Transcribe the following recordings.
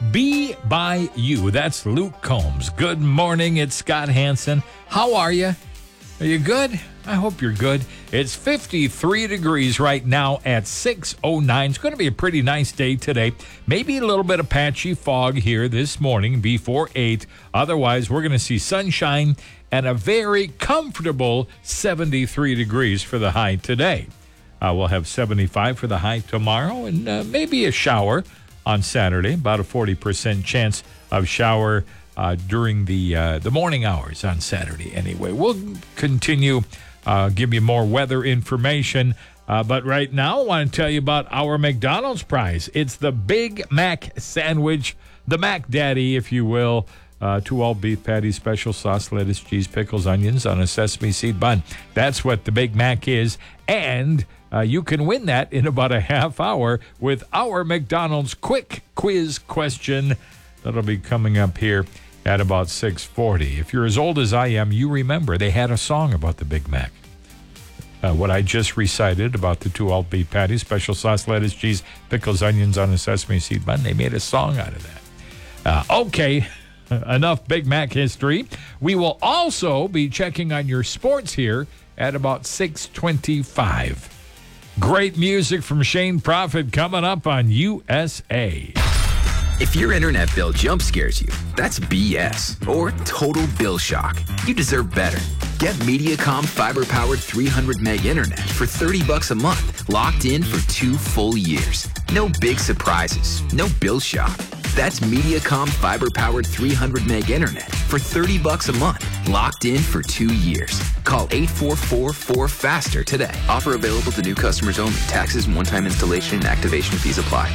Be by You. That's Luke Combs. Good morning. It's Scott Hansen. How are you? Are you good? I hope you're good. It's 53 degrees right now at 6:09. It's going to be a pretty nice day today. Maybe a little bit of patchy fog here this morning before 8. Otherwise, we're going to see sunshine and a very comfortable 73 degrees for the high today. We'll have 75 for the high tomorrow and maybe a shower on Saturday. About a 40% chance of shower during the morning hours on Saturday anyway. We'll continue, give you more weather information. But right now, I want to tell you about our McDonald's prize. It's the Big Mac sandwich, the Mac Daddy, if you will. 2 all beef patties, special sauce, lettuce, cheese, pickles, onions on a sesame seed bun. That's what the Big Mac is. And you can win that in about a half hour with our McDonald's quick quiz question. That'll be coming up here at about 6:40. If you're as old as I am, you remember they had a song about the Big Mac. What I just recited about the 2 all beef patties, special sauce, lettuce, cheese, pickles, onions on a sesame seed bun, they made a song out of that. Okay, enough Big Mac history. We will also be checking on your sports here at about 6:25. Great music from Shane Prophet coming up on USA. If your internet bill jump scares you, that's BS or total bill shock. You deserve better. Get Mediacom fiber-powered 300 meg internet for $30 a month, locked in for 2 full years. No big surprises, no bill shock. That's Mediacom fiber-powered 300 meg internet for $30 a month, locked in for 2 years. Call 844-4FASTER today. Offer available to new customers only. Taxes and one-time installation and activation fees apply.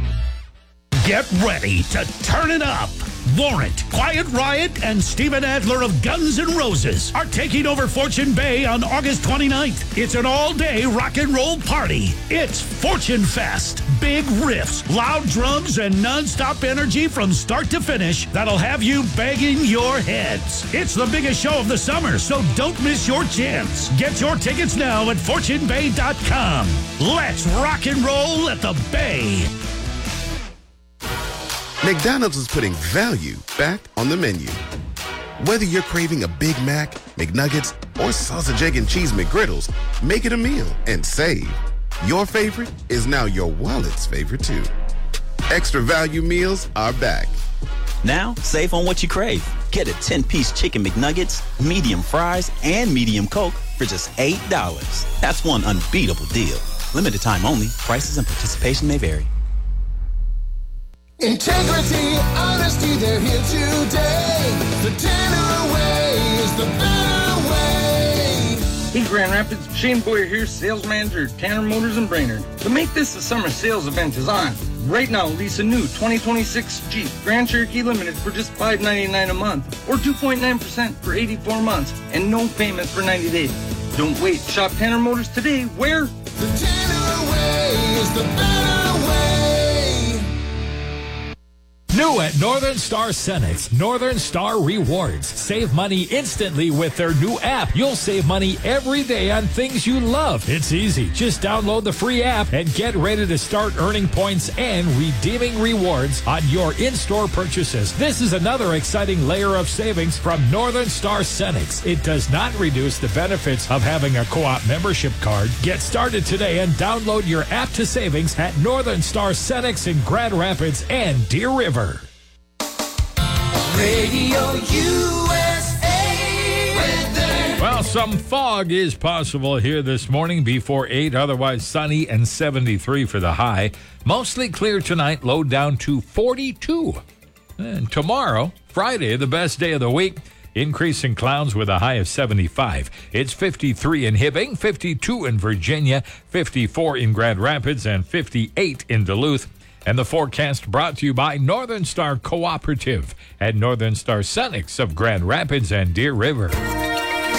Get ready to turn it up. Warrant, Quiet Riot, and Steven Adler of Guns N' Roses are taking over Fortune Bay on August 29th. It's an all-day rock and roll party. It's Fortune Fest. Big riffs, loud drums, and non-stop energy from start to finish that'll have you banging your heads. It's the biggest show of the summer, so don't miss your chance. Get your tickets now at FortuneBay.com. Let's rock and roll at the Bay. McDonald's is putting value back on the menu. Whether you're craving a Big Mac, McNuggets, or sausage, egg, and cheese McGriddles, make it a meal and save. Your favorite is now your wallet's favorite, too. Extra value meals are back. Now, save on what you crave. Get a 10-piece chicken McNuggets, medium fries, and medium Coke for just $8. That's one unbeatable deal. Limited time only. Prices and participation may vary. Integrity, honesty, they're here today. The Tanner way is the better way. Hey Grand Rapids, Shane Boyer here, sales manager at Tanner Motors in Brainerd. To make this the summer sales event is on. Right now, lease a new 2026 Jeep Grand Cherokee Limited for just $599 a month or 2.9% for 84 months and no payments for 90 days. Don't wait. Shop Tanner Motors today. Where? The Tanner way is the better way. New at Northern Star Cenex, Northern Star Rewards. Save money instantly with their new app. You'll save money every day on things you love. It's easy. Just download the free app and get ready to start earning points and redeeming rewards on your in-store purchases. This is another exciting layer of savings from Northern Star Cenex. It does not reduce the benefits of having a co-op membership card. Get started today and download your app to savings at Northern Star Cenex in Grand Rapids and Deer River. Radio USA weather. Well, some fog is possible here this morning before 8. Otherwise sunny and 73 for the high. Mostly clear tonight, low down to 42. And tomorrow, Friday, the best day of the week, increasing clouds with a high of 75. It's 53 in Hibbing, 52 in Virginia, 54 in Grand Rapids, and 58 in Duluth. And the forecast brought to you by Northern Star Cooperative at Northern Star Cenex of Grand Rapids and Deer River.